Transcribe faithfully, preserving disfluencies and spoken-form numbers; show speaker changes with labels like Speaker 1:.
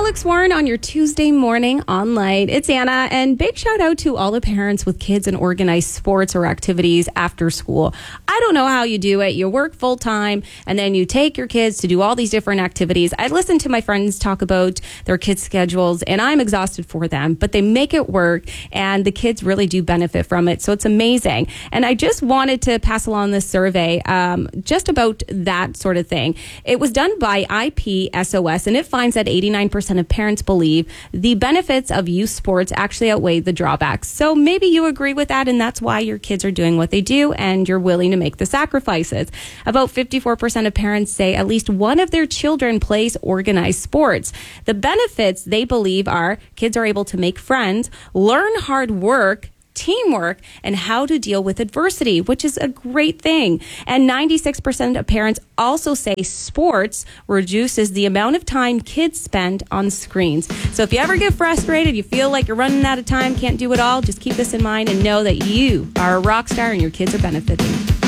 Speaker 1: Alex Warren on your Tuesday morning on Light. It's Anna, and big shout out to all the parents with kids in organized sports or activities after school. I don't know how you do it. You work full time, and then you take your kids to do all these different activities. I listen to my friends talk about their kids' schedules, and I'm exhausted for them, but they make it work, and the kids really do benefit from it. So it's amazing. And I just wanted to pass along this survey um, just about that sort of thing. It was done by I P S O S, and it finds that eighty-nine percent of parents believe the benefits of youth sports actually outweigh the drawbacks. So maybe you agree with that, and that's why your kids are doing what they do, and you're willing to make the sacrifices. About fifty-four percent of parents say at least one of their children plays organized sports. The benefits, they believe, are kids are able to make friends, learn hard work, teamwork, and how to deal with adversity, which is a great thing. And ninety-six percent of parents also say sports reduces the amount of time kids spend on screens. So if you ever get frustrated, you feel like you're running out of time, can't do it all, just keep this in mind and know that you are a rock star and your kids are benefiting.